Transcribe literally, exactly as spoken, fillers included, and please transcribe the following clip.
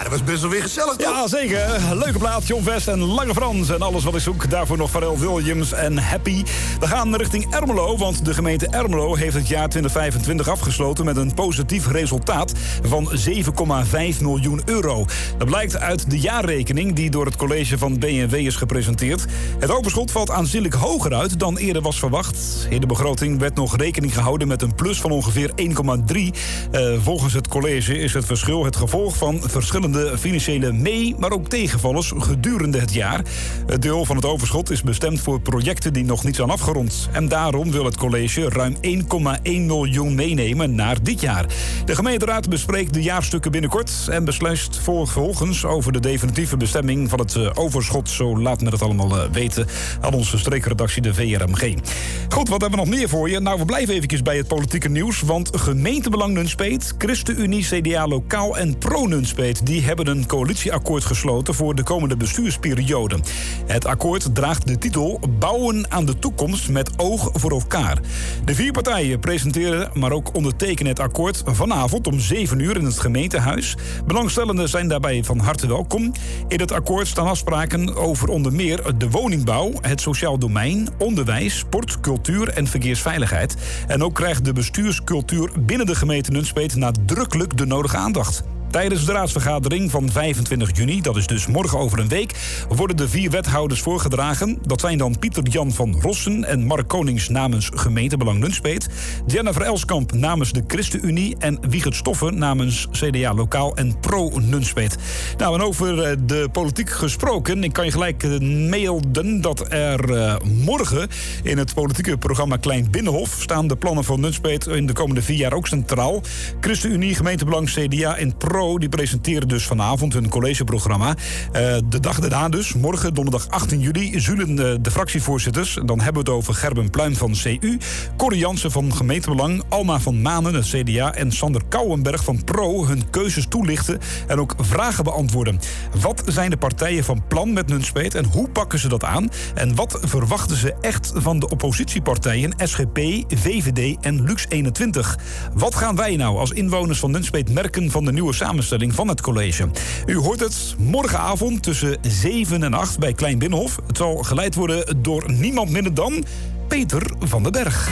dat was best wel weer gezellig, toch? Ja, zeker. Leuke plaat, John Vest en Lange Frans. En alles wat ik zoek. Daarvoor nog Pharrell Williams en Happy. We gaan richting Ermelo, want de gemeente Ermelo heeft het jaar twintig vijfentwintig afgesloten met een positief resultaat van zeven komma vijf miljoen euro. Dat blijkt uit de jaarrekening die door het college van B N W is gepresenteerd. Het overschot valt aanzienlijk hoger uit dan eerder was verwacht. In de begroting werd nog rekening gehouden met een plus van ongeveer één komma drie. Uh, volgens het college is het verschil het gevolg van verschillende financiële mee, maar ook tegenvallers gedurende het jaar. Het deel van het overschot is bestemd voor projecten die nog niet zijn afgerond. En daarom wil het college ruim één komma één miljoen meenemen naar dit jaar. De gemeenteraad bespreekt de jaarstukken binnenkort en besluit vervolgens over de definitieve bestemming van het uh, overschot. Zo laat men het allemaal uh, weten aan onze streekredactie de V R M G. Goed, wat hebben we nog meer voor je? Nou, we blijven eventjes bij het politieke nieuws, want gemeentebelang Nunspeet, ChristenUnie, C D A Lokaal en Pro Nunspeet, die hebben een coalitieakkoord gesloten voor de komende bestuursperiode. Het akkoord draagt de titel Bouwen aan de toekomst met oog voor elkaar. De vier partijen presenteren, maar ook ondertekenen het akkoord vanavond om zeven uur in het gemeentehuis. Belangstellenden zijn daarbij van harte welkom. In het akkoord staan afspraken over onder meer de woningbouw, het sociaal domein, onderwijs, sport, cultuur en verkeersveiligheid. En ook krijgt de bestuurscultuur binnen de gemeente Nunspeet nadrukkelijk de nodige aandacht. Tijdens de raadsvergadering van vijfentwintig juni, dat is dus morgen over een week, worden de vier wethouders voorgedragen. Dat zijn dan Pieter-Jan van Rossen en Mark Konings namens Gemeentebelang Nunspeet, Jennifer Elskamp namens de ChristenUnie en Wiegert Stoffen namens C D A Lokaal en Pro Nunspeet. Nou, en over de politiek gesproken, ik kan je gelijk melden dat er uh, morgen in het politieke programma Klein Binnenhof staan de plannen van Nunspeet in de komende vier jaar ook centraal. ChristenUnie, Gemeentebelang, C D A en Pro die presenteren dus vanavond hun collegeprogramma. Uh, de dag daarna dus, morgen donderdag achttien juli, zullen uh, de fractievoorzitters, dan hebben we het over Gerben Pluim van C U, Corrie Jansen van Gemeentebelang, Alma van Manen, het C D A en Sander Kouwenberg van Pro hun keuzes toelichten en ook vragen beantwoorden. Wat zijn de partijen van plan met Nunspeet en hoe pakken ze dat aan? En wat verwachten ze echt van de oppositiepartijen S G P, V V D en Lux eenentwintig? Wat gaan wij nou als inwoners van Nunspeet merken van de nieuwe samenstelling van het college? U hoort het morgenavond tussen zeven en acht bij Klein Binnenhof. Het zal geleid worden door niemand minder dan Peter van den Berg.